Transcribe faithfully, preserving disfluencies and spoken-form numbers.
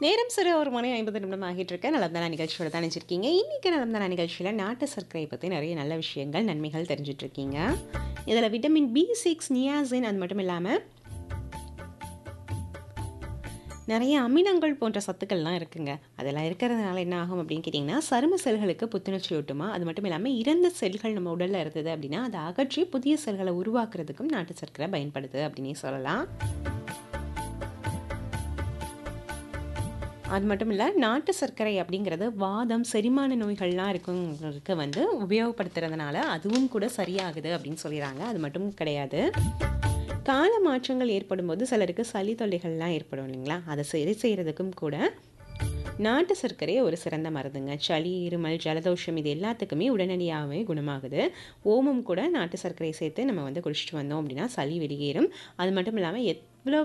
நேரம் சரி ஒரு மணி ஐம்பது நிமிடம் ஆகிட்டு இருக்க நலம்தானா நிகழ்ச்சியோட தான் நினைச்சிருக்கீங்க. இன்னைக்கு நலம்தானா நிகழ்ச்சியில் நாட்டு சர்க்கரையை பற்றி நிறைய நல்ல விஷயங்கள் நன்மைகள் தெரிஞ்சுட்டு இருக்கீங்க. இதில் விட்டமின் பி சிக்ஸ் நியாசின் அது மட்டும் இல்லாமல் நிறைய அமிலங்கள் போன்ற சத்துக்கள்லாம் இருக்குங்க. அதெல்லாம் இருக்கிறதுனால என்ன ஆகும் அப்படின்னு கேட்டிங்கன்னா, சரும செல்களுக்கு புத்துணர்ச்சி ஊட்டுமா. அது மட்டும் இல்லாமல் இறந்த செல்கள் நம்ம உடலில் இருந்தது அப்படின்னா அதை அகற்றி புதிய செல்களை உருவாக்குறதுக்கும் நாட்டு சர்க்கரை பயன்படுது அப்படின்னே சொல்லலாம். அது மட்டும் இல்லை, நாட்டு சர்க்கரை அப்படிங்கிறது வாதம் செரிமான நோய்கள்லாம் இருக்குங்கிறதுக்கு வந்து உபயோகப்படுத்துறதுனால அதுவும் கூட சரியாகுது அப்படின்னு சொல்லிடுறாங்க. அது மட்டும் கிடையாது, கால மாற்றங்கள் ஏற்படும் போது சிலருக்கு சளி தொல்லைகள்லாம் ஏற்படும் இல்லைங்களா, அதை சரி செய்கிறதுக்கும் கூட நாட்டு சர்க்கரை ஒரு சிறந்த மருந்துங்க. சளி, இருமல், ஜலதோஷம் இது எல்லாத்துக்குமே உடனடியாகவே குணமாகுது. ஓமம் கூட நாட்டு சர்க்கரை சேர்த்து நம்ம வந்து குடிச்சிட்டு வந்தோம் அப்படின்னா சளி வெளியேறும். அது மட்டும் இல்லாமல் எவ்வளோ